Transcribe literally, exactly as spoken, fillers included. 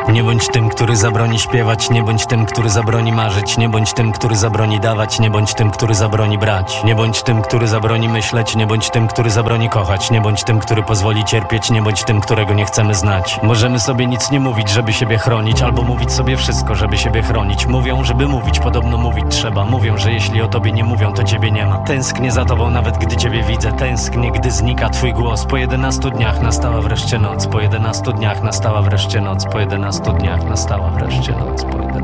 Nie bądź tym, który zabroni śpiewać, nie bądź tym, który zabroni marzyć, nie bądź tym, który zabroni dawać, nie bądź tym, który zabroni brać, nie bądź tym, który zabroni myśleć, nie bądź tym, który zabroni kochać, nie bądź tym, który pozwoli cierpieć, nie bądź tym, którego nie chcemy znać. Możemy sobie nic nie mówić, żeby siebie chronić, albo mówić sobie wszystko, żeby siebie chronić. Mówią, żeby mówić, podobno mówić trzeba. Mówią, że jeśli o tobie nie mówią, to ciebie nie ma. Tęsknię za tobą, nawet gdy ciebie widzę. Tęsknię, gdy znika twój głos. Po jedenastu dniach nastała wreszcie noc. Po jedenastu dniach nastała wreszcie noc. Po jedenastu dniach nastała wreszcie noc. Po jedenastu